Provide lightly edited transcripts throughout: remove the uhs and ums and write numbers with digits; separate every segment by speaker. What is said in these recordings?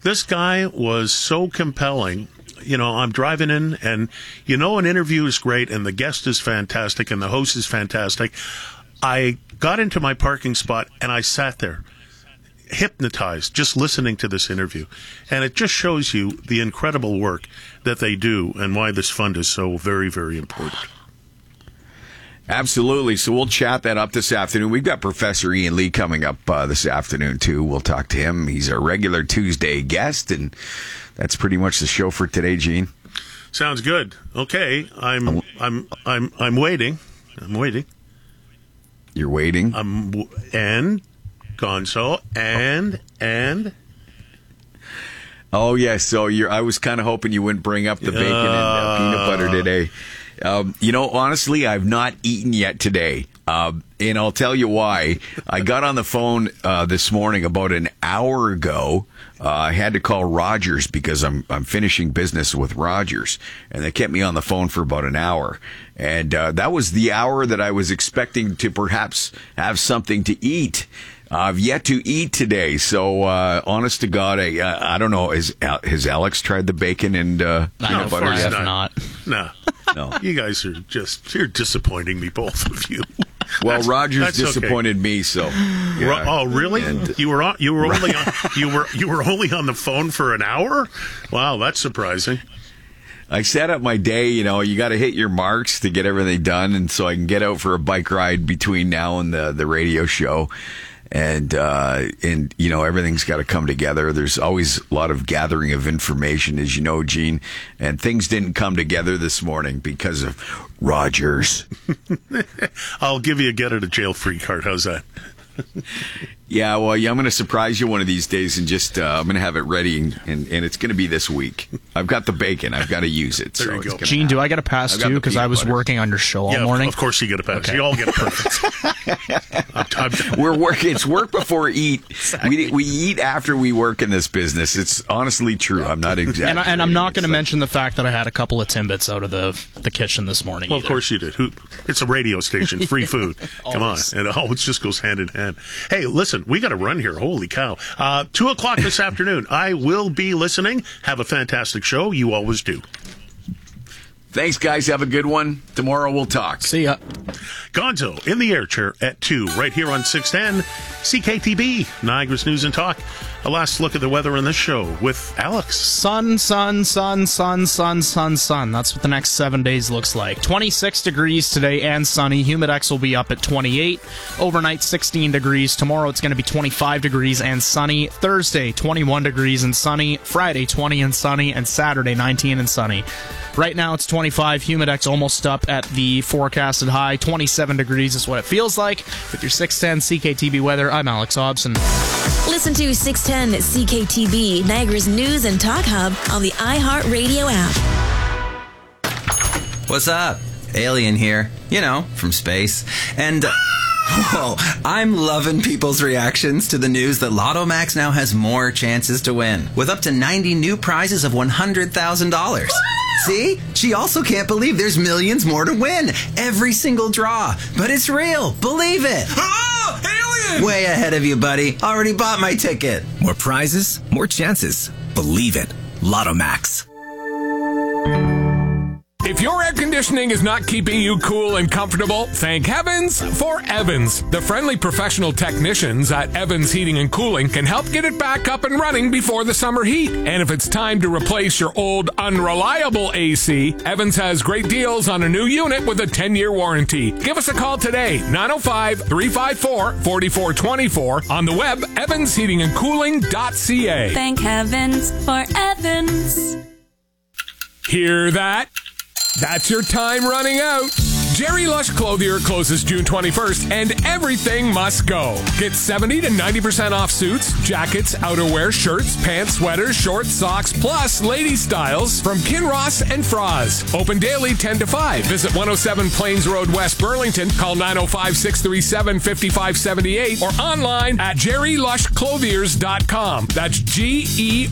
Speaker 1: This guy was so compelling. I'm driving in, and an interview is great, and the guest is fantastic, and the host is fantastic. I got into my parking spot, and I sat there, hypnotized, just listening to this interview. And it just shows you the incredible work that they do and why this fund is so very, very important.
Speaker 2: Absolutely. So we'll chat that up this afternoon. We've got Professor Ian Lee coming up this afternoon, too. We'll talk to him. He's our regular Tuesday guest, and that's pretty much the show for today, Gene.
Speaker 1: Sounds good. Okay. I'm waiting. I'm waiting.
Speaker 2: You're waiting?
Speaker 1: And Gonzo, and
Speaker 2: oh yeah, so I was kind of hoping you wouldn't bring up the bacon and peanut butter today. Honestly, I've not eaten yet today, and I'll tell you why. I got on the phone this morning about an hour ago. I had to call Rogers because I'm finishing business with Rogers, and they kept me on the phone for about an hour. And that was the hour that I was expecting to perhaps have something to eat. I've yet to eat today, so honest to God, I don't know. Has Alex tried the bacon and peanut butter yet?
Speaker 3: Not.
Speaker 1: No. You guys are you're disappointing me, both of you.
Speaker 2: Well, Rogers disappointed me, so.
Speaker 1: Yeah. Oh, really? And you were only on the phone for an hour? Wow, that's surprising.
Speaker 2: I set up my day, you got to hit your marks to get everything done, and so I can get out for a bike ride between now and the radio show. And everything's got to come together. There's always a lot of gathering of information, as you know, Gene, and things didn't come together this morning because of Rogers.
Speaker 1: I'll give you a get out of jail free card. How's that?
Speaker 2: Yeah, well, I'm going to surprise you one of these days, and just I'm going to have it ready, and it's going to be this week. I've got the bacon. I've got to use it.
Speaker 1: There you go.
Speaker 3: Gene, do I get a pass too? Because I was working on your show all morning.
Speaker 1: Of course you get a pass. Okay. You all get a pass.
Speaker 2: We're working. It's work before eat. Exactly. We eat after we work in this business. It's honestly true. I'm not exaggerating.
Speaker 3: And I'm not going to mention the fact that I had a couple of Timbits out of the kitchen this morning.
Speaker 1: Well, of course you did. It's a radio station. Free food. Come on. And it always just goes hand in hand. Hey, listen, we got to run here. Holy cow. 2 o'clock this afternoon. I will be listening. Have a fantastic show. You always do.
Speaker 2: Thanks, guys. Have a good one. Tomorrow we'll talk.
Speaker 3: See ya.
Speaker 1: Gonzo in the air chair at 2, right here on 610 CKTB, Niagara's News and Talk. A last look at the weather on this show with Alex.
Speaker 3: Sun, sun, sun, sun, sun, sun, sun. That's what the next 7 days looks like. 26 degrees today and sunny. Humidex will be up at 28. Overnight, 16 degrees. Tomorrow, it's going to be 25 degrees and sunny. Thursday, 21 degrees and sunny. Friday, 20 and sunny. And Saturday, 19 and sunny. Right now, it's 25. Humidex almost up at the forecasted high. 27 degrees is what it feels like. With your 610 CKTB weather, I'm Alex Hobson.
Speaker 4: Listen to 610 CKTB, Niagara's News and Talk Hub on the iHeartRadio app.
Speaker 5: What's up? Alien here. From space. And... Whoa, I'm loving people's reactions to the news that Lotto Max now has more chances to win, with up to 90 new prizes of $100,000. See? She also can't believe there's millions more to win. Every single draw. But it's real. Believe it.
Speaker 6: Oh, alien!
Speaker 5: Way ahead of you, buddy. Already bought my ticket.
Speaker 6: More prizes, more chances. Believe it. Lotto Max. If your air conditioning is not keeping you cool and comfortable, thank heavens for Evans. The friendly professional technicians at Evans Heating and Cooling can help get it back up and running before the summer heat. And if it's time to replace your old, unreliable AC, Evans has great deals on a new unit with a 10-year warranty. Give us a call today, 905-354-4424. On the web, evansheatingandcooling.ca.
Speaker 7: Thank heavens for Evans.
Speaker 6: Hear that? That's your time running out. Jerry Lush Clothier closes June 21st, and everything must go. Get 70 to 90% off suits, jackets, outerwear, shirts, pants, sweaters, shorts, socks, plus lady styles from Kinross and Froz. Open daily 10 to 5. Visit 107 Plains Road, West Burlington. Call 905-637-5578 or online at jerrylushclothiers.com. That's GERRY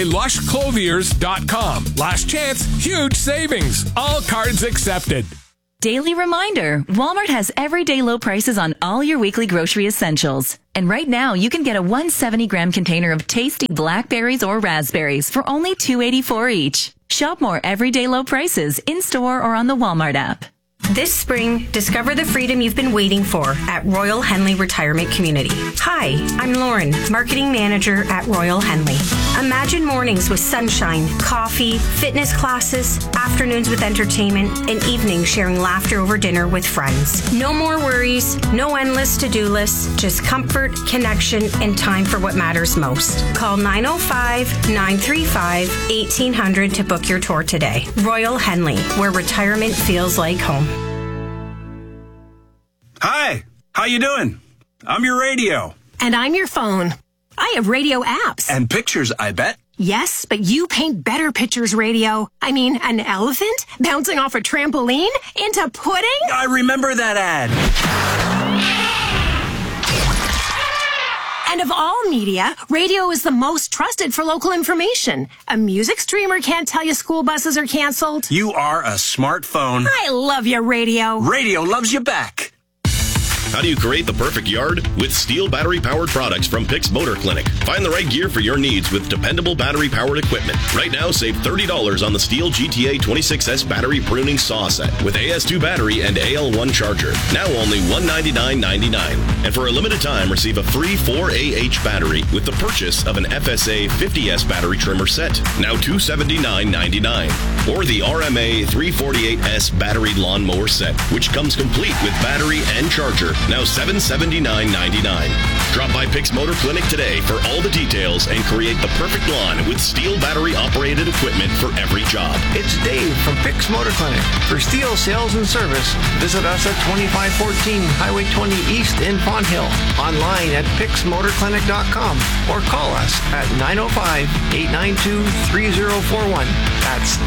Speaker 6: lushclothiers.com. Last chance, huge savings. All cards accepted.
Speaker 8: Daily reminder, Walmart has everyday low prices on all your weekly grocery essentials. And right now, you can get a 170-gram container of tasty blackberries or raspberries for only $2.84 each. Shop more everyday low prices in-store or on the Walmart app.
Speaker 9: This spring, discover the freedom you've been waiting for at Royal Henley Retirement Community. Hi, I'm Lauren, Marketing Manager at Royal Henley. Imagine mornings with sunshine, coffee, fitness classes, afternoons with entertainment, and evenings sharing laughter over dinner with friends. No more worries, no endless to-do lists, just comfort, connection, and time for what matters most. Call 905-935-1800 to book your tour today. Royal Henley, where retirement feels like home.
Speaker 10: Hi, how you doing? I'm your radio.
Speaker 11: And I'm your phone. I have radio apps.
Speaker 10: And pictures, I bet.
Speaker 11: Yes, but you paint better pictures, radio. I mean, an elephant bouncing off a trampoline into pudding?
Speaker 10: I remember that ad.
Speaker 11: And of all media, radio is the most trusted for local information. A music streamer can't tell you school buses are canceled.
Speaker 10: You are a smartphone.
Speaker 11: I love you, radio.
Speaker 10: Radio loves you back.
Speaker 12: How do you create the perfect yard? With Steel battery-powered products from Pix Motor Clinic. Find the right gear for your needs with dependable battery-powered equipment. Right now, save $30 on the Steel GTA 26S battery pruning saw set with AS2 battery and AL1 charger. Now only $199.99. And for a limited time, receive a free 4AH battery with the purchase of an FSA 50S battery trimmer set. Now $279.99. Or the RMA 348S battery lawnmower set, which comes complete with battery and charger. Now $779.99. Drop by Pix Motor Clinic today for all the details and create the perfect lawn with Steel battery-operated equipment for every job.
Speaker 13: It's Dave from Pix Motor Clinic. For Steel sales and service, visit us at 2514 Highway 20 East in Pond Hill. Online at pixmotorclinic.com or call us at 905-892-3041. That's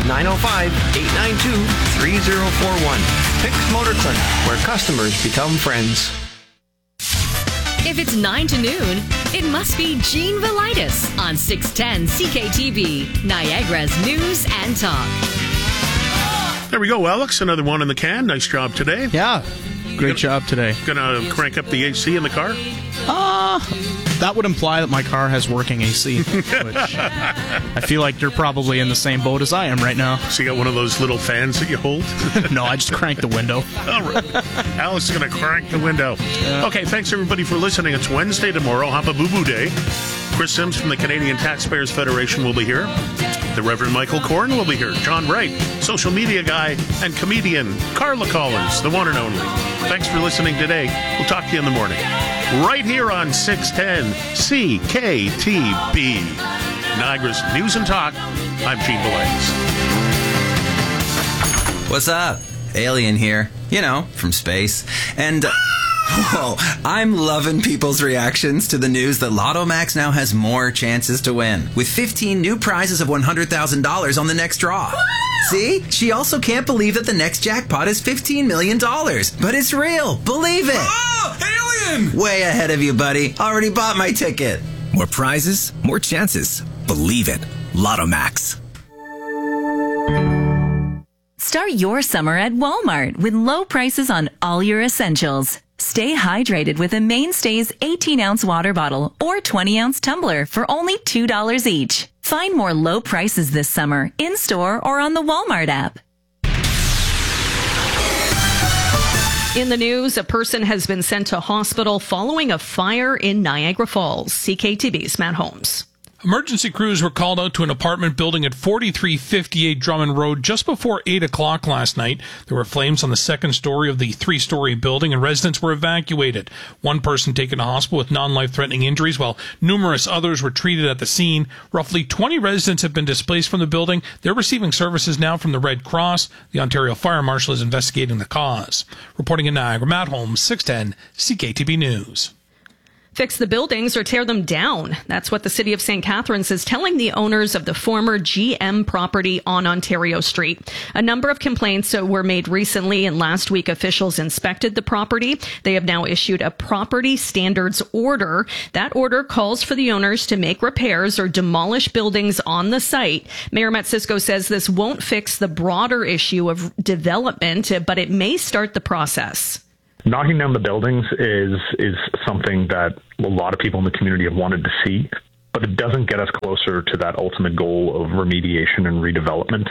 Speaker 13: 905-892-3041. Pix Motor Clinic, where customers become friends.
Speaker 14: If it's 9 to noon, it must be Gene Velitis on 610 CKTB, Niagara's News and Talk.
Speaker 1: There we go, Alex. Another one in the can. Nice job today.
Speaker 3: Yeah, great job today.
Speaker 1: Gonna crank up the AC in the car?
Speaker 3: That would imply that my car has working AC, which I feel like you're probably in the same boat as I am right now.
Speaker 1: So you got one of those little fans that you hold?
Speaker 3: No, I just crank the window.
Speaker 1: All right. Alex is going to crank the window. Yeah. Okay, thanks everybody for listening. It's Wednesday tomorrow, Hapabubu Day. Chris Sims from the Canadian Taxpayers Federation will be here. The Reverend Michael Corn will be here. John Wright, social media guy and comedian. Carla Collins, the one and only. Thanks for listening today. We'll talk to you in the morning. Right here on 610 CKTB. Niagara's News and Talk. I'm Gene Velitis.
Speaker 5: What's up? Alien here. You know, from space. And... whoa, I'm loving people's reactions to the news that Lotto Max now has more chances to win, with 15 new prizes of $100,000 on the next draw. See? She also can't believe that the next jackpot is $15 million. But it's real. Believe it.
Speaker 10: Oh, alien!
Speaker 5: Way ahead of you, buddy. Already bought my ticket.
Speaker 15: More prizes, more chances. Believe it. Lotto Max.
Speaker 8: Start your summer at Walmart with low prices on all your essentials. Stay hydrated with a Mainstays 18-ounce water bottle or 20-ounce tumbler for only $2 each. Find more low prices this summer in-store or on the Walmart app.
Speaker 14: In the news, a person has been sent to hospital following a fire in Niagara Falls. CKTB's Matt Holmes.
Speaker 16: Emergency crews were called out to an apartment building at 4358 Drummond Road just before 8 o'clock last night. There were flames on the second story of the three-story building, and residents were evacuated. One person taken to hospital with non-life-threatening injuries, while numerous others were treated at the scene. Roughly 20 residents have been displaced from the building. They're receiving services now from the Red Cross. The Ontario Fire Marshal is investigating the cause. Reporting in Niagara, Matt Holmes, 610 CKTB News.
Speaker 17: fix the buildings or tear them down. That's what the city of St. Catharines is telling the owners of the former GM property on Ontario Street. A number of complaints were made recently, and last week officials inspected the property. They have now issued a property standards order. That order calls for the owners to make repairs or demolish buildings on the site. Mayor Matt Cisco says this won't fix the broader issue of development, but it may start the process.
Speaker 18: Knocking down the buildings is something that a lot of people in the community have wanted to see, but it doesn't get us closer to that ultimate goal of remediation and redevelopment.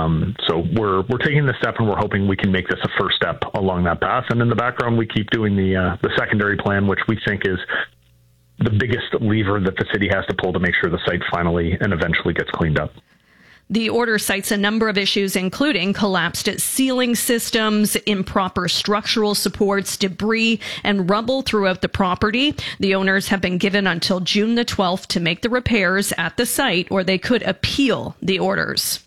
Speaker 18: So we're taking this step, and we're hoping we can make this a first step along that path. And in the background, we keep doing the secondary plan, which we think is the biggest lever that the city has to pull to make sure the site finally and eventually gets cleaned up.
Speaker 17: The order cites a number of issues, including collapsed ceiling systems, improper structural supports, debris, and rubble throughout the property. The owners have been given until June the 12th to make the repairs at the site, or they could appeal the orders.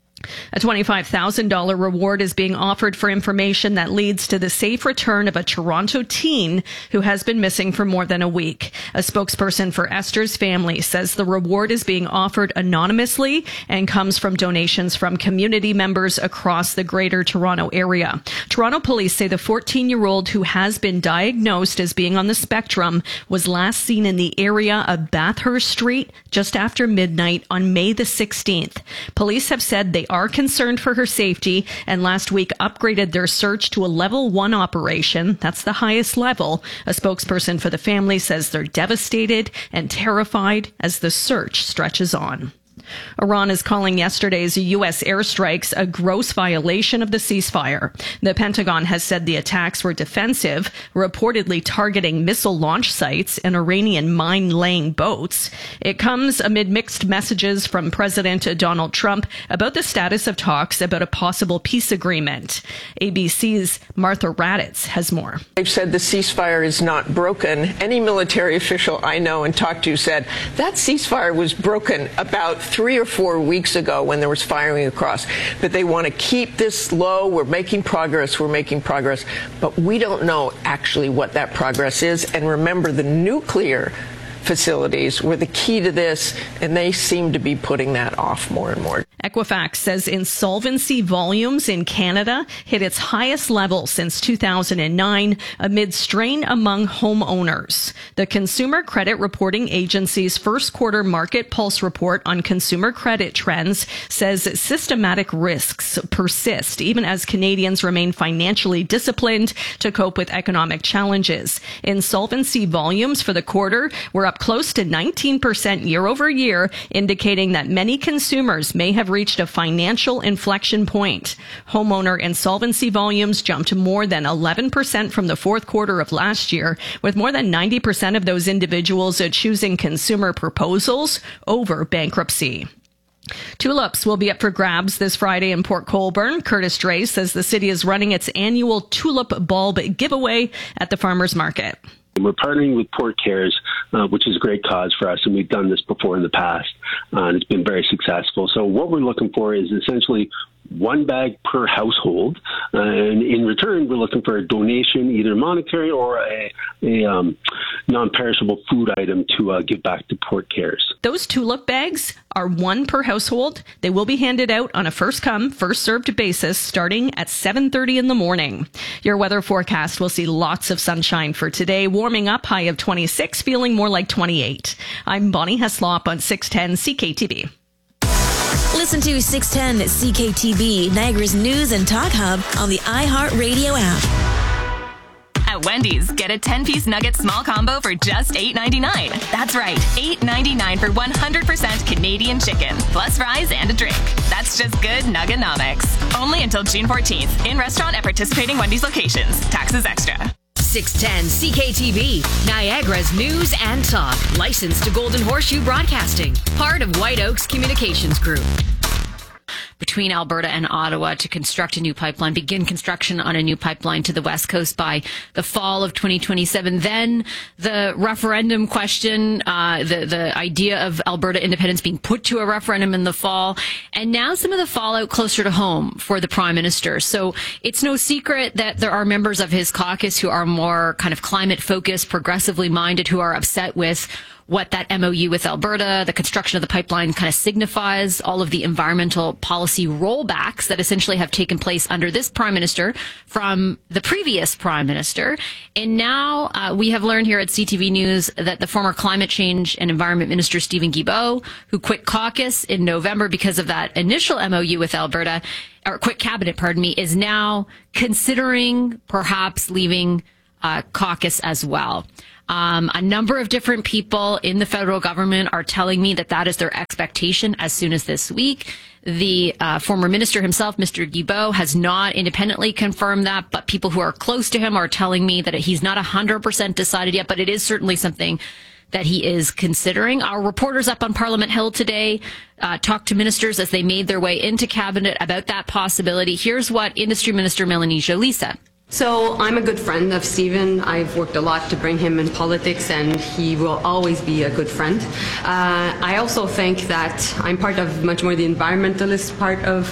Speaker 17: A $25,000 reward is being offered for information that leads to the safe return of a Toronto teen who has been missing for more than a week. A spokesperson for Esther's family says the reward is being offered anonymously and comes from donations from community members across the Greater Toronto area. Toronto police say the 14-year-old who has been diagnosed as being on the spectrum was last seen in the area of Bathurst Street just after midnight on May the 16th. Police have said they are concerned for her safety, and last week upgraded their search to a level 1 operation. That's the highest level. A spokesperson for the family says they're devastated and terrified as the search stretches on. Iran is calling yesterday's U.S. airstrikes a gross violation of the ceasefire. The Pentagon has said the attacks were defensive, reportedly targeting missile launch sites and Iranian mine-laying boats. It comes amid mixed messages from President Donald Trump about the status of talks about a possible peace agreement. ABC's Martha Raddatz has more.
Speaker 19: They've said the ceasefire is not broken. Any military official I know and talked to said that ceasefire was broken about 3 or 4 weeks ago when there was firing across. But they want to keep this low. We're making progress. But we don't know actually what that progress is. And remember, the nuclear facilities were the key to this, and they seem to be putting that off more and more.
Speaker 17: Equifax says insolvency volumes in Canada hit its highest level since 2009 amid strain among homeowners. The Consumer Credit Reporting Agency's first quarter market pulse report on consumer credit trends says systematic risks persist even as Canadians remain financially disciplined to cope with economic challenges. Insolvency volumes for the quarter were up close to 19% year over year, indicating that many consumers may have reached a financial inflection point. Homeowner insolvency volumes jumped more than 11% from the fourth quarter of last year, with more than 90% of those individuals choosing consumer proposals over bankruptcy. Tulips will be up for grabs this Friday in Port Colborne. Curtis Dray says the city is running its annual tulip bulb giveaway at the farmers market.
Speaker 20: We're partnering with Port Cares, which is a great cause for us, and we've done this before in the past, and it's been very successful. So what we're looking for is essentially one bag per household, and in return, we're looking for a donation, either monetary or a non-perishable food item to give back to Port Cares.
Speaker 17: Those tulip bags are one per household. They will be handed out on a first-come, first-served basis starting at 7:30 in the morning. Your weather forecast will see lots of sunshine for today, warming up, high of 26, feeling more like 28. I'm Bonnie Heslop on 610 CKTB.
Speaker 4: Listen to 610 CKTB, Niagara's news and talk hub on the iHeartRadio app.
Speaker 8: At Wendy's, get a 10-piece nugget small combo for just $8.99. That's right, $8.99 for 100% Canadian chicken, plus fries and a drink. That's just good Nuggenomics. Only until June 14th. In restaurant at participating Wendy's locations. Taxes extra.
Speaker 14: 610 CKTB, Niagara's news and talk. Licensed to Golden Horseshoe Broadcasting. Part of White Oaks Communications Group.
Speaker 21: between Alberta and Ottawa to construct a new pipeline, begin construction on a new pipeline to the West Coast by the fall of 2027. Then the referendum question, the idea of Alberta independence being put to a referendum in the fall, and now some of the fallout closer to home for the Prime Minister. So it's no secret that there are members of his caucus who are more kind of climate focused, progressively minded, who are upset with what that MOU with Alberta, the construction of the pipeline, kind of signifies, all of the environmental policy rollbacks that essentially have taken place under this Prime Minister from the previous Prime Minister. And now we have learned here at CTV News that the former Climate Change and Environment Minister, Stephen Guilbeault, who quit caucus in November because of that initial MOU with Alberta, or quit cabinet, pardon me, is now considering perhaps leaving caucus as well. A number of different people in the federal government are telling me that that is their expectation as soon as this week. The former minister himself, Mr. Guilbeault, has not independently confirmed that, but people who are close to him are telling me that he's not 100% decided yet, but it is certainly something that he is considering. Our reporters up on Parliament Hill today talked to ministers as they made their way into cabinet about that possibility. Here's what Industry Minister Mélanie Joly said.
Speaker 22: So I'm a good friend of Stephen. I've worked a lot to bring him in politics, and he will always be a good friend. I also think that I'm part of much more the environmentalist part of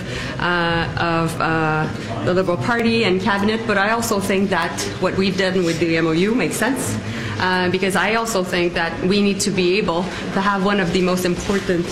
Speaker 22: the Liberal Party and cabinet, but I also think that what we've done with the MOU makes sense. Because I also think that we need to be able to have one of the most important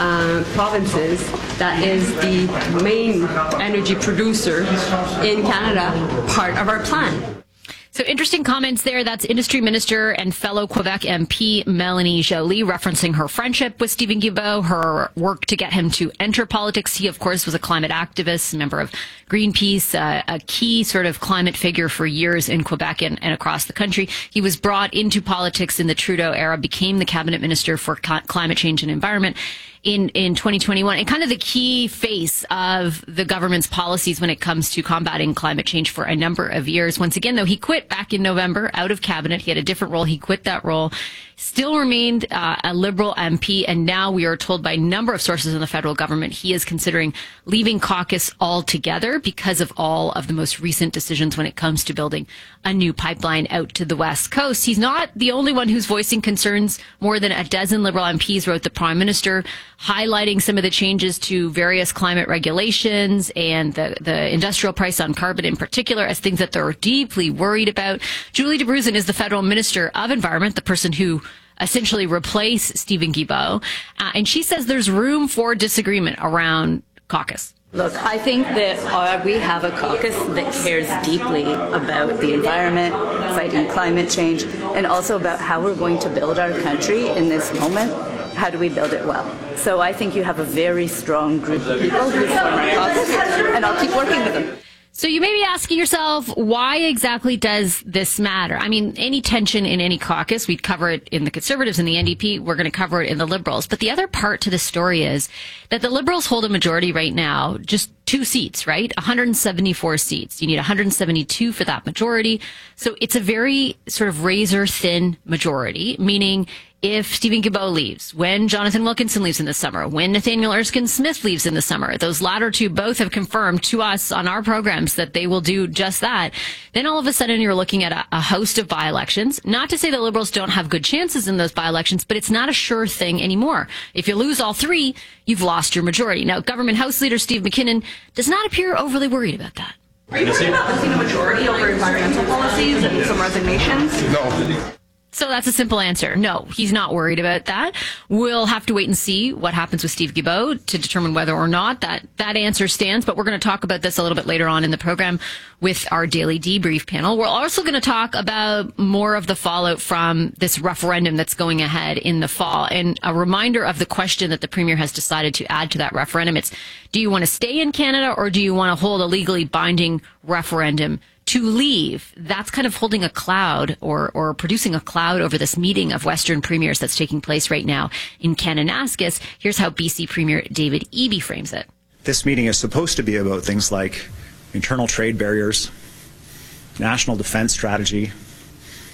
Speaker 22: provinces that is the main energy producer in Canada part of our plan.
Speaker 21: So interesting comments there. That's Industry Minister and fellow Quebec MP Mélanie Joly referencing her friendship with Stephen Guilbeault, her work to get him to enter politics. He, of course, was a climate activist, a member of Greenpeace, a key sort of climate figure for years in Quebec and across the country. He was brought into politics in the Trudeau era, became the cabinet minister for climate change and environment in 2021, and kind of the key face of the government's policies when it comes to combating climate change for a number of years. Once again, though, he quit back in November out of cabinet. He had a different role. He quit that role, still remained a Liberal MP, and now we are told by a number of sources in the federal government he is considering leaving caucus altogether because of all of the most recent decisions when it comes to building a new pipeline out to the West Coast. He's not the only one who's voicing concerns. More than a dozen Liberal MPs wrote the Prime Minister, highlighting some of the changes to various climate regulations and the industrial price on carbon in particular as things that they're deeply worried about. Julie Debruzin is the federal Minister of Environment, the person who essentially replaced Stephen Guilbeault, and she says there's room for disagreement around caucus.
Speaker 23: Look, I think that we have a caucus that cares deeply about the environment, fighting climate change, and also about how we're going to build our country in this moment. How do we build it well? So I think you have a very strong group of people who form a caucus, and I'll keep working with them.
Speaker 21: So you may be asking yourself, why exactly does this matter? I mean, any tension in any caucus, we'd cover it in the Conservatives and the NDP, we're going to cover it in the Liberals. But the other part to the story is that the Liberals hold a majority right now, just 2 seats, right? 174 seats. You need 172 for that majority. So it's a very sort of razor thin majority, meaning if Stephen Guilbeault leaves, when Jonathan Wilkinson leaves in the summer, when Nathaniel Erskine-Smith leaves in the summer, those latter two both have confirmed to us on our programs that they will do just that. Then all of a sudden you're looking at a host of by-elections. Not to say the Liberals don't have good chances in those by-elections, but it's not a sure thing anymore. If you lose all 3, you've lost your majority. Now, Government House Leader Steve McKinnon does not appear overly worried about that.
Speaker 22: Are you worried about losing a majority over environmental policies and some resignations?
Speaker 20: No.
Speaker 21: So that's a simple answer. No, he's not worried about that. We'll have to wait and see what happens with Steve Guilbeault to determine whether or not that answer stands. But we're going to talk about this a little bit later on in the program with our daily debrief panel. We're also going to talk about more of the fallout from this referendum that's going ahead in the fall. And a reminder of the question that the Premier has decided to add to that referendum. It's, do you want to stay in Canada or do you want to hold a legally binding referendum to leave? That's kind of holding a cloud or producing a cloud over this meeting of Western premiers that's taking place right now in Kananaskis. Here's how BC Premier David Eby frames it.
Speaker 24: This meeting is supposed to be about things like internal trade barriers, national defense strategy,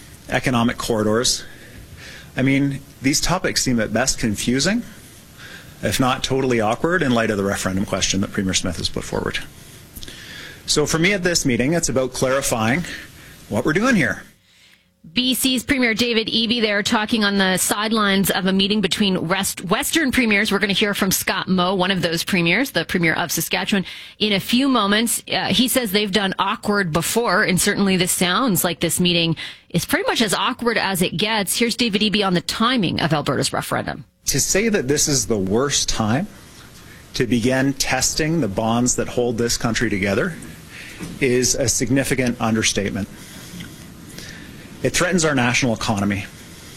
Speaker 24: economic corridors. I mean, these topics seem at best confusing, if not totally awkward, in light of the referendum question that Premier Smith has put forward. So for me at this meeting, it's about clarifying what we're doing here.
Speaker 21: BC's Premier David Eby there talking on the sidelines of a meeting between Western premiers. We're going to hear from Scott Moe, one of those premiers, the Premier of Saskatchewan, in a few moments. He says they've done awkward before, and certainly this sounds like this meeting is pretty much as awkward as it gets. Here's David Eby on the timing of Alberta's referendum.
Speaker 24: To say that this is the worst time to begin testing the bonds that hold this country together is a significant understatement. It threatens our national economy.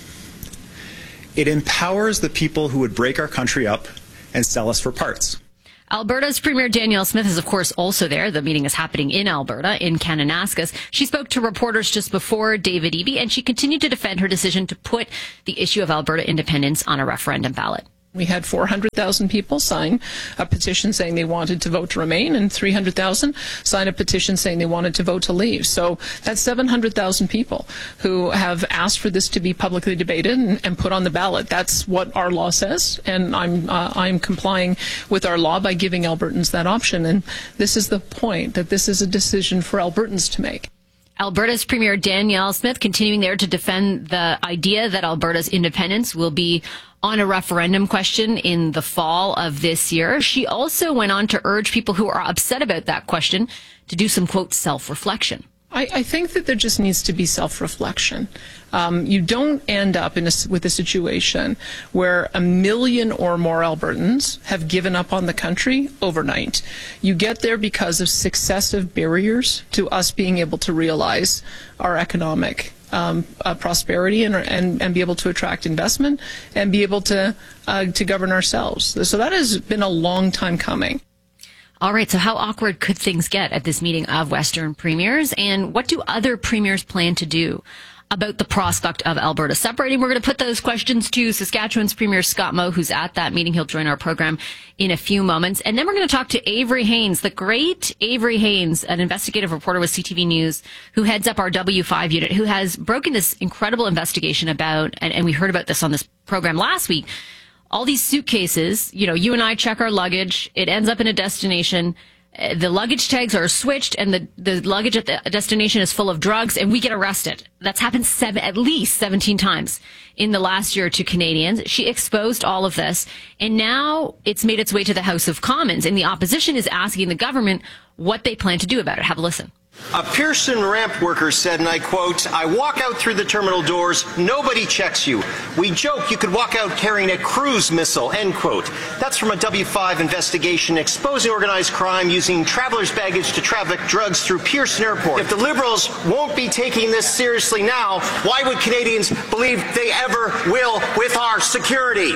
Speaker 24: It empowers the people who would break our country up and sell us for parts.
Speaker 21: Alberta's Premier Danielle Smith is, of course, also there. The meeting is happening in Alberta, in Kananaskis. She spoke to reporters just before David Eby, and she continued to defend her decision to put the issue of Alberta independence on a referendum ballot.
Speaker 2: We had 400,000 people sign a petition saying they wanted to vote to remain, and 300,000 sign a petition saying they wanted to vote to leave. So that's 700,000 people who have asked for this to be publicly debated and put on the ballot. That's what our law says, and I'm complying with our law by giving Albertans that option. And this is the point, that this is a decision for Albertans to make.
Speaker 21: Alberta's Premier Danielle Smith continuing there to defend the idea that Alberta's independence will be on a referendum question in the fall of this year. She also went on to urge people who are upset about that question to do some, quote, self-reflection.
Speaker 2: I think that there just needs to be self-reflection. You don't end up with a situation where 1 million or more Albertans have given up on the country overnight. You get there because of successive barriers to us being able to realize our economic prosperity and be able to attract investment and be able to govern ourselves. So that has been a long time coming.
Speaker 21: All right, so how awkward could things get at this meeting of Western premiers, and what do other premiers plan to do about the prospect of Alberta separating? We're going to put those questions to Saskatchewan's Premier Scott Moe, who's at that meeting. He'll join our program in a few moments. And then we're going to talk to Avery Haines, the great Avery Haines, an investigative reporter with CTV News, who heads up our W5 unit, who has broken this incredible investigation about, and we heard about this on this program last week, all these suitcases. You know, you and I check our luggage. It ends up in a destination. The luggage tags are switched, and the luggage at the destination is full of drugs, and we get arrested. That's happened at least 17 times in the last year to Canadians. She exposed all of this, and now it's made its way to the House of Commons, and the opposition is asking the government what they plan to do about it. Have a listen.
Speaker 6: A Pearson ramp worker said, and I quote, "I walk out through the terminal doors, nobody checks you. We joke you could walk out carrying a cruise missile," end quote. That's from a W5 investigation exposing organized crime using travelers' baggage to traffic drugs through Pearson Airport. If the Liberals won't be taking this seriously now, why would Canadians believe they ever will with our security?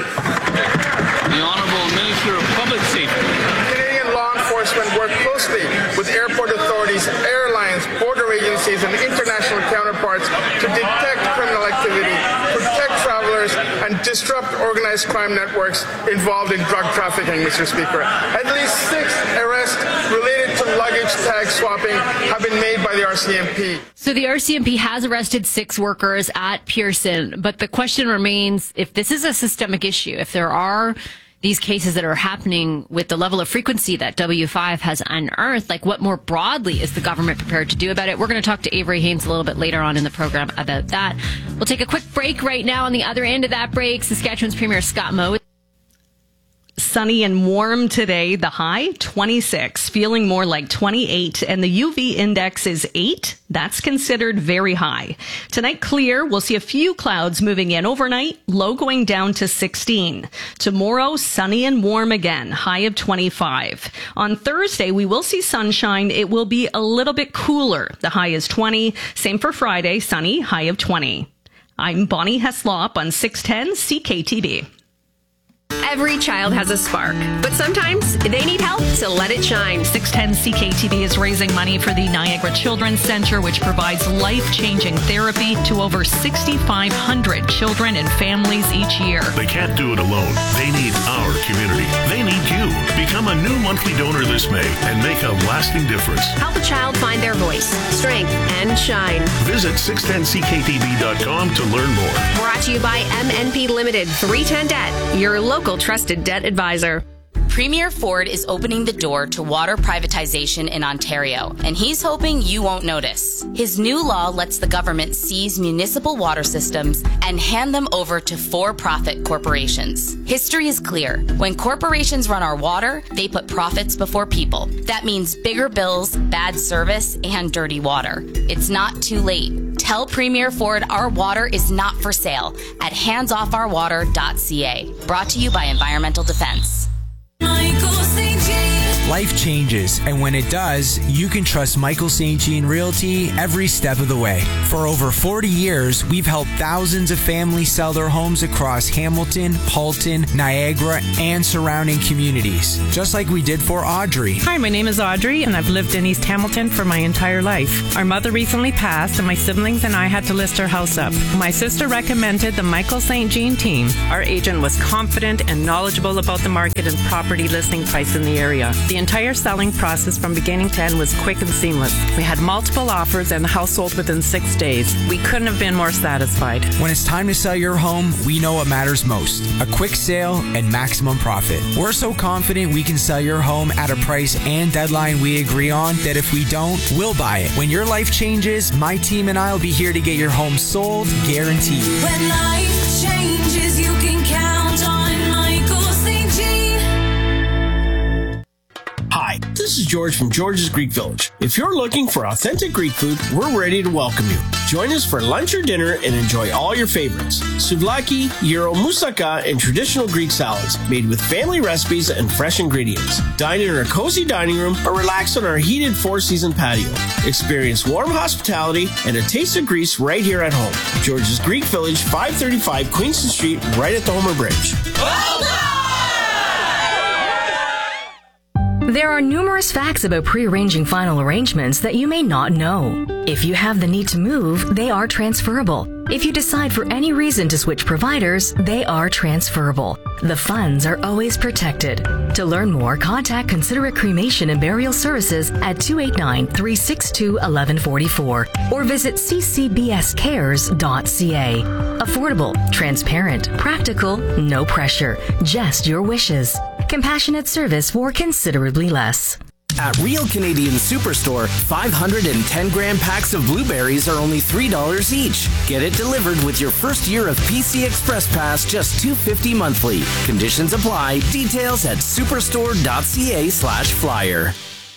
Speaker 7: The Honourable Minister of Public Safety.
Speaker 9: Canadian law enforcement work closely with airport authorities, airlines, border agencies, and international counterparts to detect criminal activity, protect travelers, and disrupt organized crime networks involved in drug trafficking, Mr. Speaker. At least 6 arrests related to luggage tag swapping have been made by the RCMP.
Speaker 21: So the RCMP has arrested 6 workers at Pearson, but the question remains, if this is a systemic issue, if there are these cases that are happening with the level of frequency that W5 has unearthed, like what more broadly is the government prepared to do about it? We're going to talk to Avery Haines a little bit later on in the program about that. We'll take a quick break right now. On the other end of that break, Saskatchewan's Premier Scott Moe.
Speaker 17: Sunny and warm today. The high 26, feeling more like 28, and the UV index is 8. That's considered very high. Tonight, clear. We'll see a few clouds moving in overnight, low going down to 16. Tomorrow, sunny and warm again, high of 25. On Thursday, we will see sunshine. It will be a little bit cooler. The high is 20. Same for Friday, sunny, high of 20. I'm Bonnie Heslop on 610 CKTB.
Speaker 25: Every child has a spark, but sometimes they need help to let it shine.
Speaker 17: 610 CKTB is raising money for the Niagara Children's Center, which provides life-changing therapy to over 6,500 children and families each year.
Speaker 26: They can't do it alone. They need our community. They need you. Become
Speaker 1: Become a new monthly donor this May and make a lasting difference.
Speaker 25: Help a child find their voice, strength, and shine.
Speaker 1: Visit 610ckTB.com to learn more.
Speaker 25: Brought to you by MNP Limited 310 Debt, your local trusted debt advisor.
Speaker 3: Premier Ford is opening the door to water privatization in Ontario, and he's hoping you won't notice. His new law lets the government seize municipal water systems and hand them over to for-profit corporations. History is clear. When corporations run our water, they put profits before people. That means bigger bills, bad service, and dirty water. It's not too late. Tell Premier Ford our water is not for sale at handsoffourwater.ca. Brought to you by Environmental Defense.
Speaker 11: Life changes, and when it does, you can trust Michael St. Jean Realty every step of the way. For over 40 years, we've helped thousands of families sell their homes across Hamilton, Halton, Niagara, and surrounding communities, just like we did for Audrey.
Speaker 12: Hi, my name is Audrey, and I've lived in East Hamilton for my entire life. Our mother recently passed, and my siblings and I had to list our house up. My sister recommended the Michael St. Jean team. Our agent was confident and knowledgeable about the market and property listing price in the area. The entire selling process from beginning to end was quick and seamless. We had multiple offers and the house sold within 6 days. We couldn't have been more satisfied.
Speaker 11: When it's time to sell your home, we know what matters most: a quick sale and maximum profit. We're so confident we can sell your home at a price and deadline we agree on that if we don't, we'll buy it. When your life changes, my team and I will be here to get your home sold, guaranteed.
Speaker 13: When life changes, you can count on Michael St. Jean.
Speaker 26: Hi, this is George from George's Greek Village. If you're looking for authentic Greek food, we're ready to welcome you. Join us for lunch or dinner and enjoy all your favorites: souvlaki, gyro, moussaka, and traditional Greek salads made with family recipes and fresh ingredients. Dine in our cozy dining room or relax on our heated four-season patio. Experience warm hospitality and a taste of Greece right here at home. George's Greek Village, 535 Queenston Street, right at the Homer Bridge.
Speaker 14: There are numerous facts about pre-arranging final arrangements that you may not know. If you have the need to move, they are transferable. If you decide for any reason to switch providers, they are transferable. The funds are always protected. To learn more, contact Considerate Cremation and Burial Services at 289-362-1144 or visit ccbscares.ca. Affordable, transparent, practical, no pressure, just your wishes. Compassionate service for considerably less.
Speaker 15: At Real Canadian Superstore, 510-gram packs of blueberries are only $3 each. Get it delivered with your first year of PC Express Pass, just $2.50 monthly. Conditions apply. Details at superstore.ca/flyer.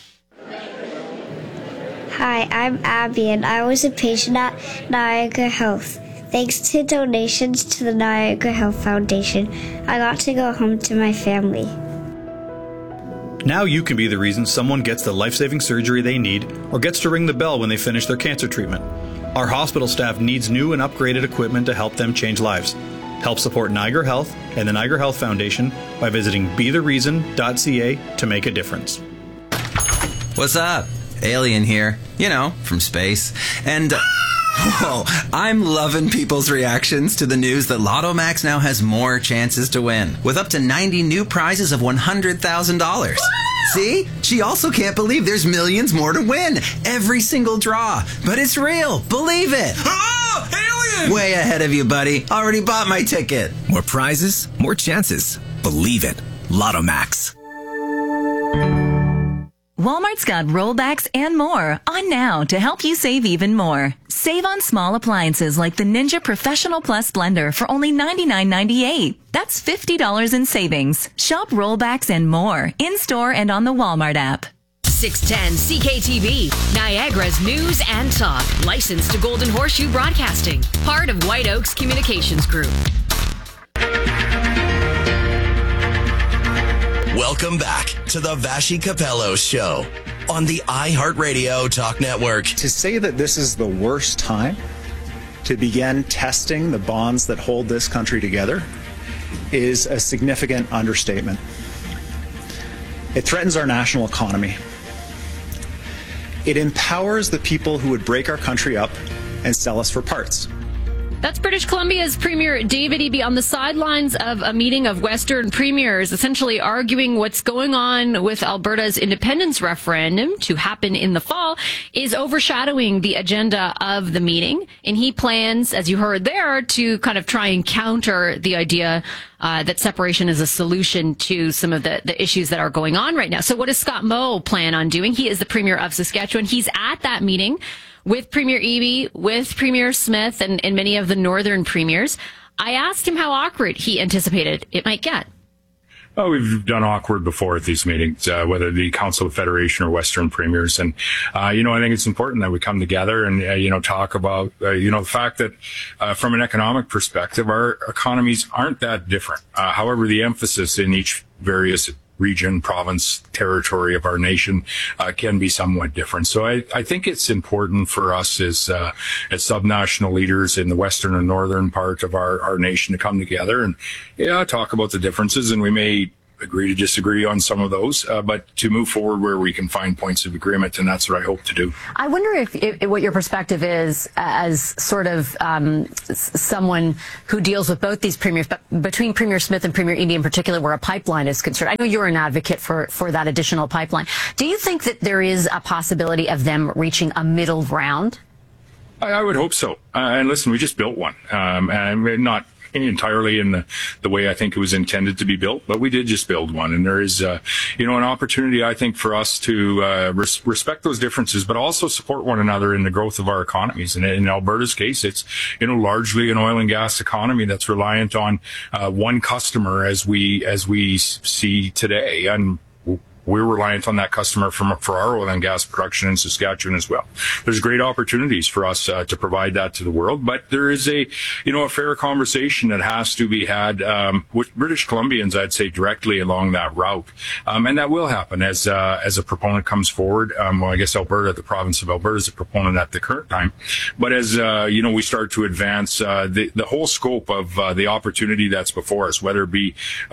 Speaker 27: Hi, I'm Abby, and I was a patient at Niagara Health. Thanks to donations to the Niagara Health Foundation, I got to go home to my family.
Speaker 28: Now you can be the reason someone gets the life-saving surgery they need or gets to ring the bell when they finish their cancer treatment. Our hospital staff needs new and upgraded equipment to help them change lives. Help support Niagara Health and the Niagara Health Foundation by visiting bethereason.ca to make a difference.
Speaker 5: What's up? Alien here, from space. And whoa, I'm loving people's reactions to the news that Lotto Max now has more chances to win, with up to 90 new prizes of $100,000. See? She also can't believe there's millions more to win. Every single draw. But it's real. Believe it.
Speaker 15: Oh, alien!
Speaker 5: Way ahead of you, buddy. Already bought my ticket.
Speaker 15: More prizes, more chances. Believe it. Lotto Max.
Speaker 8: Walmart's got rollbacks and more on now to help you save even more. Save on small appliances like the Ninja Professional Plus blender for only $99.98. That's $50 in savings. Shop rollbacks and more in-store and on the Walmart app.
Speaker 14: 610 CKTB, Niagara's news and talk. Licensed to Golden Horseshoe Broadcasting. Part of White Oaks Communications Group.
Speaker 29: Welcome back to the Vashi Capello Show on the iHeartRadio Talk Network.
Speaker 24: To say that this is the worst time to begin testing the bonds that hold this country together is a significant understatement. It threatens our national economy. It empowers the people who would break our country up and sell us for parts.
Speaker 21: That's British Columbia's Premier David Eby on the sidelines of a meeting of Western premiers, essentially arguing what's going on with Alberta's independence referendum to happen in the fall is overshadowing the agenda of the meeting. And he plans, as you heard there, to kind of try and counter the idea that separation is a solution to some of the issues that are going on right now. So what does Scott Moe plan on doing? He is the Premier of Saskatchewan. He's at that meeting with Premier Eby, with Premier Smith, and many of the northern premiers. I asked him how awkward he anticipated it might get.
Speaker 2: Oh, we've done awkward before at these meetings, whether the Council of Federation or Western premiers. And, I think it's important that we come together and, talk about, the fact that, from an economic perspective, our economies aren't that different. However, the emphasis in each various region, province, territory of our nation can be somewhat different. So I think it's important for us as subnational leaders in the western and northern part of our nation to come together and talk about the differences, and we may agree to disagree on some of those, but to move forward where we can find points of agreement, and that's what I hope to do.
Speaker 4: I wonder if what your perspective is as sort of someone who deals with both these premiers, but between Premier Smith and Premier Eby in particular, where a pipeline is concerned. I know you're an advocate for that additional pipeline. Do you think that there is a possibility of them reaching a middle ground?
Speaker 2: I would hope so. And listen, we just built one, and not entirely in the way I think it was intended to be built, but we did just build one. And there is, an opportunity, I think, for us to respect those differences, but also support one another in the growth of our economies. And in Alberta's case, it's, largely an oil and gas economy that's reliant on one customer as we see today. And we're reliant on that customer for our oil and gas production in Saskatchewan as well. There's great opportunities for us to provide that to the world, but there is a fair conversation that has to be had with British Columbians, I'd say, directly along that route, and that will happen as a proponent comes forward. I guess Alberta, the province of Alberta, is a proponent at the current time, but as we start to advance the whole scope of the opportunity that's before us, whether it be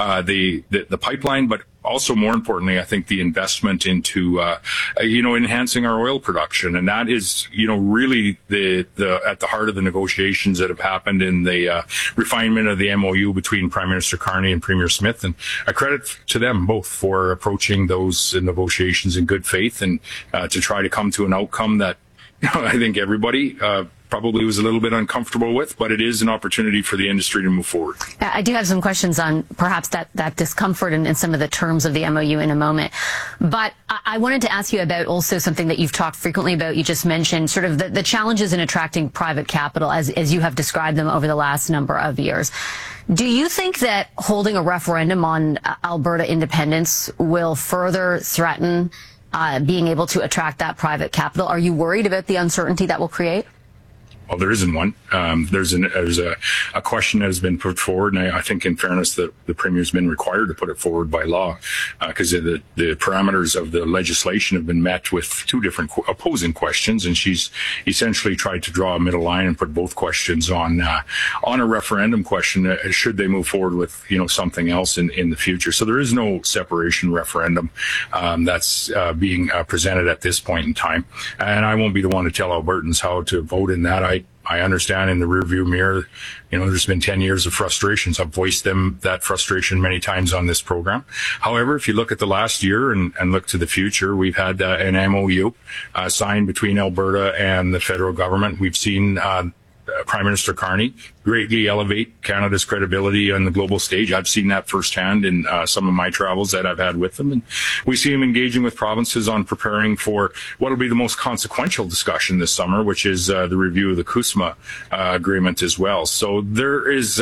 Speaker 2: the pipeline, but also, more importantly, I think the investment into, enhancing our oil production. And that is, really at the heart of the negotiations that have happened in the refinement of the MOU between Prime Minister Carney and Premier Smith. And I credit to them both for approaching those negotiations in good faith and to try to come to an outcome that I think everybody probably was a little bit uncomfortable with, but it is an opportunity for the industry to move forward.
Speaker 4: I do have some questions on perhaps that discomfort and some of the terms of the MOU in a moment. But I wanted to ask you about also something that you've talked frequently about. You just mentioned sort of the challenges in attracting private capital as you have described them over the last number of years. Do you think that holding a referendum on Alberta independence will further threaten being able to attract that private capital? Are you worried about the uncertainty that will create?
Speaker 2: Well, there isn't one. There's a question that has been put forward, and I think, in fairness, that the Premier's been required to put it forward by law, because the parameters of the legislation have been met with two different opposing questions, and she's essentially tried to draw a middle line and put both questions on a referendum question. Should they move forward with something else in the future? So there is no separation referendum that's being presented at this point in time, and I won't be the one to tell Albertans how to vote in that. I understand in the rearview mirror, there's been 10 years of frustrations. I've voiced that frustration many times on this program. However, if you look at the last year and look to the future, we've had an MOU signed between Alberta and the federal government. We've seen Prime Minister Carney greatly elevate Canada's credibility on the global stage. I've seen that firsthand in some of my travels that I've had with them. And we see him engaging with provinces on preparing for what will be the most consequential discussion this summer, which is the review of the CUSMA agreement as well. So there is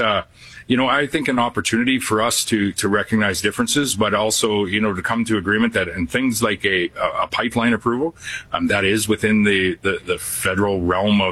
Speaker 2: I think an opportunity for us to recognize differences, but also, to come to agreement that in things like a pipeline approval, that is within the federal realm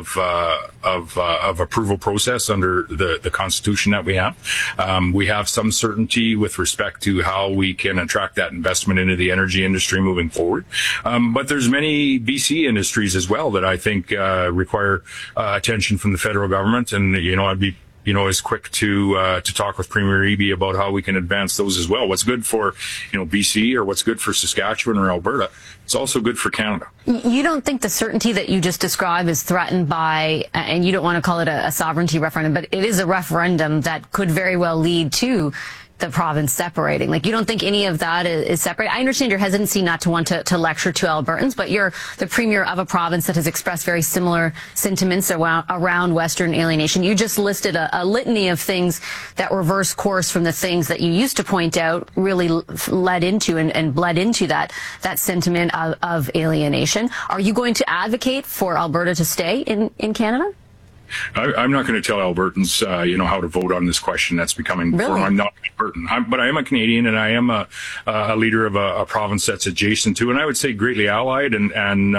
Speaker 2: of approval process under the Constitution that we have. We have some certainty with respect to how we can attract that investment into the energy industry moving forward. But there's many BC industries as well that I think require attention from the federal government, and I'd be is quick to talk with Premier Eby about how we can advance those as well. What's good for, BC or what's good for Saskatchewan or Alberta, it's also good for Canada.
Speaker 4: You don't think the certainty that you just described is threatened by, and you don't want to call it a sovereignty referendum, but it is a referendum that could very well lead to the province separating? Like, you don't think any of that is separate? I understand your hesitancy not to want to lecture to Albertans, but you're the premier of a province that has expressed very similar sentiments around Western alienation. You just listed a litany of things that reverse course from the things that you used to point out really led into and bled into that sentiment of alienation. Are you going to advocate for Alberta to stay in Canada?
Speaker 2: I'm not going to tell Albertans, how to vote on this question. That's becoming.
Speaker 4: Really?
Speaker 2: I'm not Albertan, but I am a Canadian, and I am a leader of a province that's adjacent to, and I would say greatly allied, and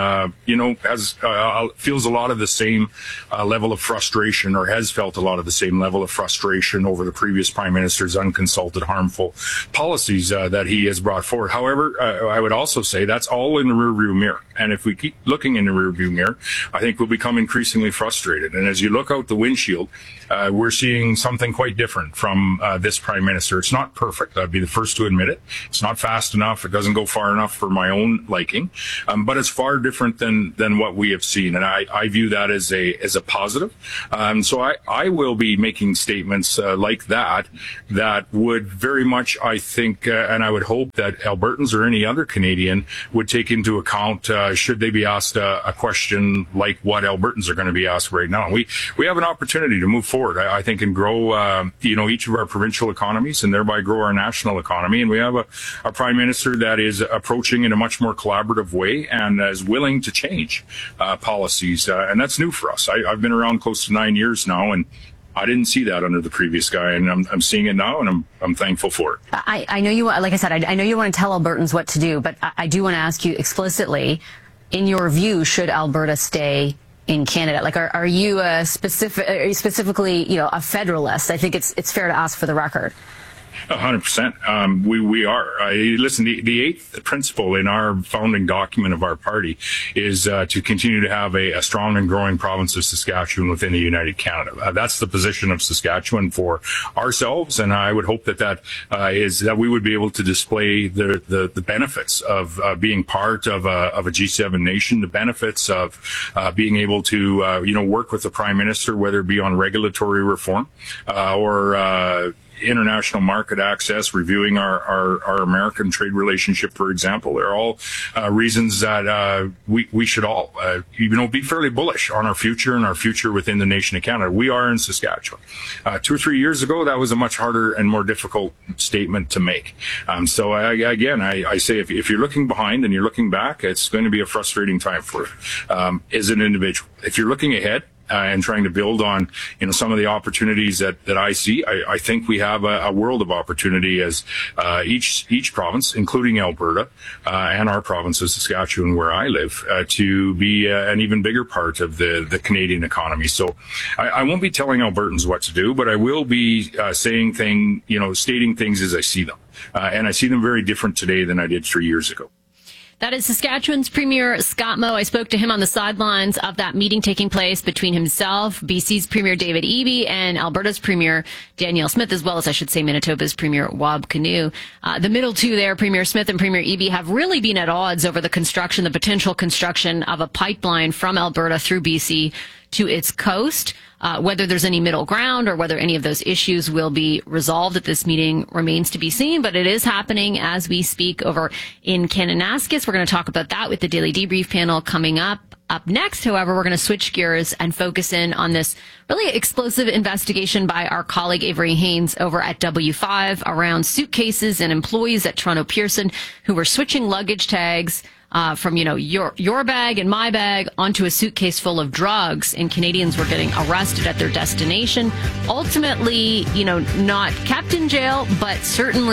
Speaker 2: has feels a lot of the same level of frustration, or has felt a lot of the same level of frustration over the previous Prime Minister's unconsulted, harmful policies that he has brought forward. However, I would also say that's all in the rearview mirror, and if we keep looking in the rearview mirror, I think we'll become increasingly frustrated. And as you look out the windshield, we're seeing something quite different from this Prime Minister. It's not perfect. I'd be the first to admit it. It's not fast enough. It doesn't go far enough for my own liking. But it's far different than what we have seen. And I view that as a positive. So I will be making statements like that would very much, I think, and I would hope that Albertans or any other Canadian would take into account should they be asked a question like what Albertans are going to be asked right now. We have an opportunity to move forward, I think, and grow, each of our provincial economies and thereby grow our national economy. And we have a Prime Minister that is approaching in a much more collaborative way and is willing to change policies. And that's new for us. I've been around close to 9 years now, and I didn't see that under the previous guy, and I'm seeing it now, and I'm thankful for it.
Speaker 4: I know you, like I said, I know you want to tell Albertans what to do, but I do want to ask you explicitly, in your view, should Alberta stay in Canada? Like, are you specifically, a federalist? I think it's fair to ask for the record.
Speaker 2: 100%. We are. Listen, the eighth principle in our founding document of our party is to continue to have a strong and growing province of Saskatchewan within the United Canada. That's the position of Saskatchewan for ourselves, and I would hope that is that we would be able to display the benefits of being part of a G7 nation, the benefits of being able to work with the Prime Minister, whether it be on regulatory reform or international market access, reviewing our American trade relationship, for example. They're all reasons that we should all be fairly bullish on our future and our future within the nation of Canada. We are in Saskatchewan. 2 or 3 years ago, that was a much harder and more difficult statement to make. So I say if you're looking behind and you're looking back, it's going to be a frustrating time for as an individual. If you're looking ahead, and trying to build on, some of the opportunities that I see, I think we have a world of opportunity as each province, including Alberta and our province of Saskatchewan, where I live, to be an even bigger part of the Canadian economy. So I won't be telling Albertans what to do, but I will be stating things as I see them, and I see them very different today than I did 3 years ago.
Speaker 21: That is Saskatchewan's Premier Scott Moe. I spoke to him on the sidelines of that meeting taking place between himself, BC's Premier David Eby, and Alberta's Premier Danielle Smith, as well as, I should say, Manitoba's Premier Wab Kinew. The middle two there, Premier Smith and Premier Eby, have really been at odds over the potential construction of a pipeline from Alberta through BC to its coast. Whether there's any middle ground or whether any of those issues will be resolved at this meeting remains to be seen, but it is happening as we speak over in Kananaskis. We're going to talk about that with the Daily Debrief panel coming up. Up next, however, we're going to switch gears and focus in on this really explosive investigation by our colleague Avery Haynes over at W5 around suitcases and employees at Toronto Pearson who were switching luggage tags from, your bag and my bag onto a suitcase full of drugs, and Canadians were getting arrested at their destination. Ultimately, not kept in jail, but certainly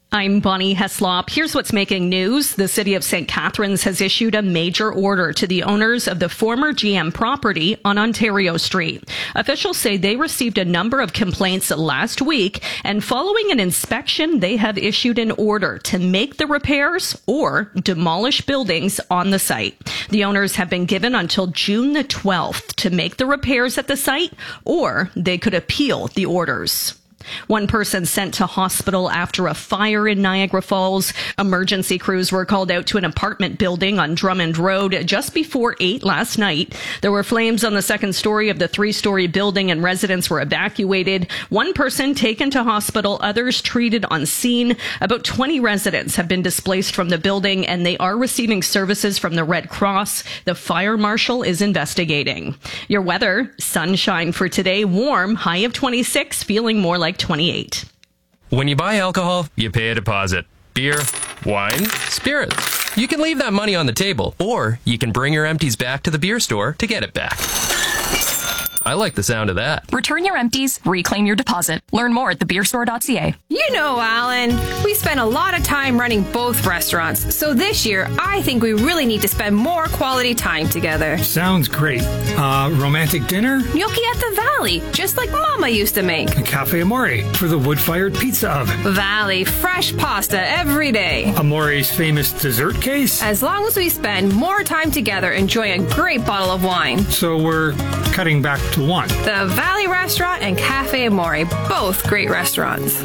Speaker 17: I'm Bonnie Heslop. Here's what's making news. The city of St. Catharines has issued a major order to the owners of the former GM property on Ontario Street. Officials say they received a number of complaints last week, and following an inspection, they have issued an order to make the repairs or demolish buildings on the site. The owners have been given until June the 12th to make the repairs at the site, or they could appeal the orders. One person sent to hospital after a fire in Niagara Falls. Emergency crews were called out to an apartment building on Drummond Road just before 8 last night. There were flames on the second story of the 3-story building and residents were evacuated. One person taken to hospital, others treated on scene. About 20 residents have been displaced from the building and they are receiving services from the Red Cross. The fire marshal is investigating. Your weather, sunshine for today, warm, high of 26, feeling more like 28.
Speaker 6: When you buy alcohol, you pay a deposit. Beer, wine, spirits. You can leave that money on the table, or you can bring your empties back to the beer store to get it back. I like the sound of that.
Speaker 7: Return your empties, reclaim your deposit. Learn more at thebeerstore.ca.
Speaker 25: You know, Alan, we spend a lot of time running both restaurants, so this year I think we really need to spend more quality time together.
Speaker 10: Sounds great. Romantic dinner?
Speaker 25: Gnocchi at the Valley, just like Mama used to make.
Speaker 10: Cafe Amore for the wood-fired pizza oven.
Speaker 25: Valley, fresh pasta every day.
Speaker 10: Amore's famous dessert case?
Speaker 25: As long as we spend more time together enjoying a great bottle of wine.
Speaker 10: So we're cutting back to one.
Speaker 25: The Valley Restaurant and Cafe Amore, both great restaurants.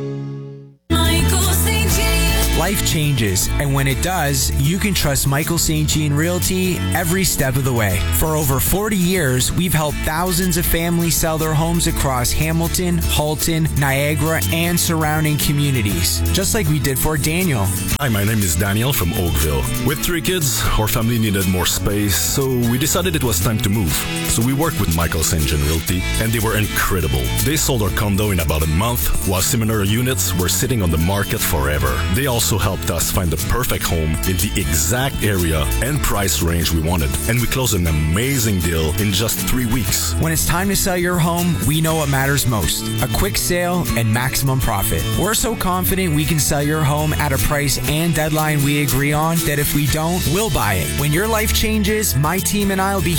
Speaker 11: Life changes, and when it does, you can trust Michael St. Jean Realty every step of the way. For over 40 years, we've helped thousands of families sell their homes across Hamilton, Halton, Niagara, and surrounding communities, just like we did for Daniel.
Speaker 16: Hi, my name is Daniel from Oakville. With 3 kids, our family needed more space, so we decided it was time to move. So we worked with Michael St. Jean Realty, and they were incredible. They sold our condo in about a month, while similar units were sitting on the market forever. They also helped us find the perfect home in the exact area and price range we wanted. And we closed an amazing deal in just 3 weeks.
Speaker 11: When it's time to sell your home, we know what matters most: a quick sale and maximum profit. We're so confident we can sell your home at a price and deadline we agree on that if we don't, we'll buy it. When your life changes, my team and I will be